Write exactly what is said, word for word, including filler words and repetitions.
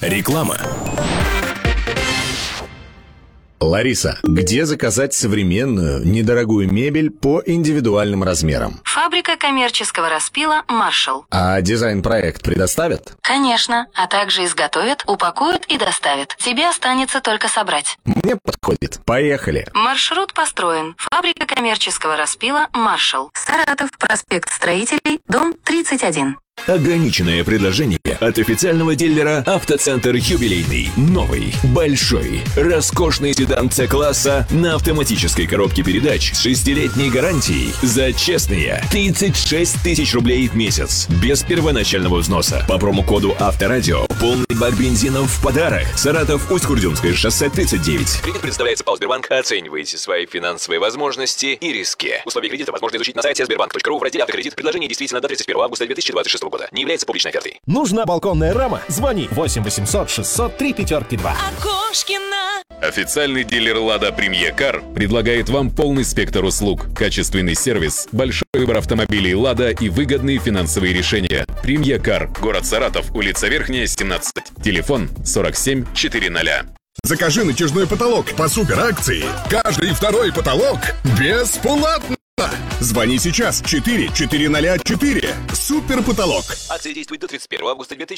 Реклама. Лариса, где заказать современную, недорогую мебель по индивидуальным размерам? Фабрика коммерческого распила «Маршалл». А дизайн-проект предоставят? Конечно, а также изготовят, упакуют и доставят. Тебе останется только собрать. Мне подходит. Поехали. Маршрут построен. Фабрика коммерческого распила «Маршалл». Саратов, проспект Строителей, дом тридцать один. Ограниченное предложение от официального дилера «Автоцентр Юбилейный». Новый, большой, роскошный седан С-класса на автоматической коробке передач с шестилетней гарантией за честные тридцать шесть тысяч рублей в месяц. Без первоначального взноса. По промокоду «Авторадио» полный бак бензина в подарок. Саратов, Усть-Курдюмское шоссе тридцать девять. Кредит предоставляется ПАО «Сбербанк». Оценивайте свои финансовые возможности и риски. Условия кредита возможно изучить на сайте сбербанк точка ру в разделе «Автокредит». Предложение действительно до тридцать первого августа две тысячи двадцать шестого года. Не является публичной офертой. Нужна балконная рама? Звони восемь восемьсот шестьсот три пятерки два. Окошкина. Официальный дилер «Лада Премьер Кар» предлагает вам полный спектр услуг, качественный сервис, большой выбор автомобилей «Лада» и выгодные финансовые решения. «Премьер Кар», город Саратов, улица Верхняя, семнадцать. Телефон сорок семь четыреста. Закажи натяжной потолок по суперакции. Каждый второй потолок бесплатно. Звони сейчас четыре четыреста четыре. Супер потолок. Акция действует до тридцать первого августа две тысячи